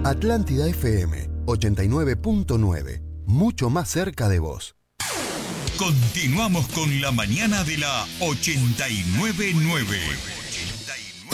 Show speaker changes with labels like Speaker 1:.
Speaker 1: Atlántida FM 89.9. Mucho más cerca de vos.
Speaker 2: Continuamos con la mañana de la 89.9.